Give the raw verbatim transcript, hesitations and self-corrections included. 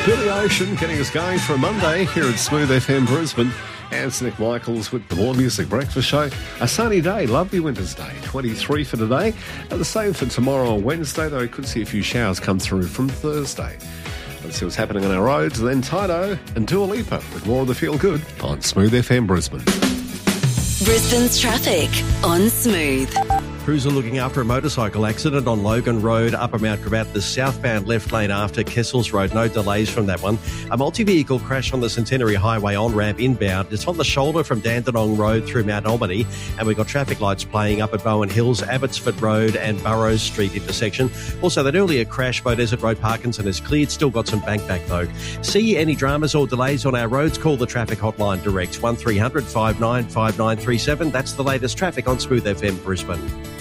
Billy Ocean getting us going for a Monday here at Smooth F M Brisbane. And Nick Michaels with the More Music Breakfast Show. A sunny day, lovely winter's day, twenty-three for today. And the same for tomorrow on Wednesday, though we could see a few showers come through from Thursday. Let's see what's happening on our roads. Then Tydo and Dua Lipa with more of the Feel Good on Smooth F M Brisbane. Brisbane's traffic on Smooth. Crews are looking after a motorcycle accident on Logan Road, Upper Mount Gravatt, the southbound left lane after Kessels Road. No delays from that one. A multi-vehicle crash on the Centenary Highway on-ramp inbound. It's on the shoulder from Dandenong Road through Mount Albany, and we've got traffic lights playing up at Bowen Hills, Abbotsford Road and Burrows Street intersection. Also, that earlier crash by Desert Road Parkinson is cleared. Still got some bank back though. See any dramas or delays on our roads? Call the traffic hotline direct, one three hundred five nine five nine three seven. That's the latest traffic on Smooth F M Brisbane.